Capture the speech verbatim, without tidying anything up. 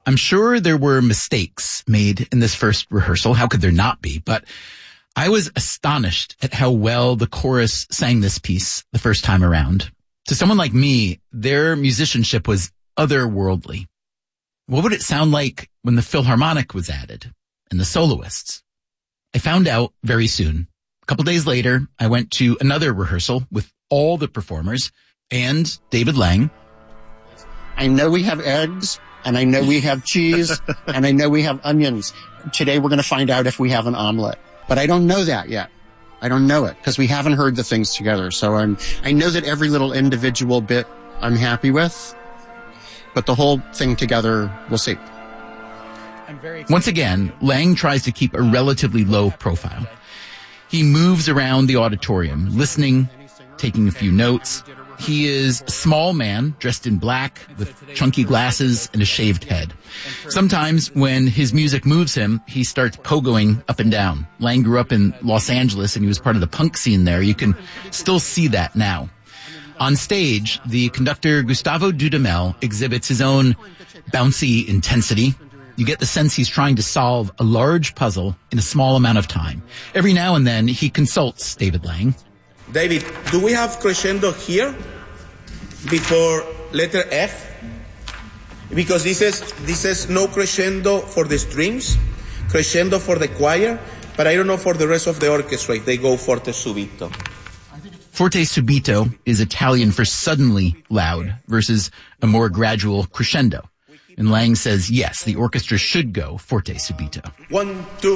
I'm sure there were mistakes made in this first rehearsal. How could there not be? But I was astonished at how well the chorus sang this piece the first time around. To someone like me, their musicianship was otherworldly. What would it sound like when the Philharmonic was added and the soloists? I found out very soon. A couple days later, I went to another rehearsal with all the performers and David Lang. I know we have eggs, and I know we have cheese, and I know we have onions. Today we're going to find out if we have an omelet. But I don't know that yet. I don't know it because we haven't heard the things together. So I'm, I know that every little individual bit I'm happy with, but the whole thing together, we'll see. Once again, Lang tries to keep a relatively low profile. He moves around the auditorium, listening, taking a few notes. He is a small man dressed in black with chunky glasses and a shaved head. Sometimes when his music moves him, he starts pogoing up and down. Lang grew up in Los Angeles and he was part of the punk scene there. You can still see that now. On stage, the conductor Gustavo Dudamel exhibits his own bouncy intensity. You get the sense he's trying to solve a large puzzle in a small amount of time. Every now and then, he consults David Lang. David, do we have crescendo here before letter F? Because this is this is no crescendo for the strings, crescendo for the choir, but I don't know for the rest of the orchestra if they go forte subito. Forte subito is Italian for suddenly loud versus a more gradual crescendo. And Lang says, yes, the orchestra should go forte subito. One, two.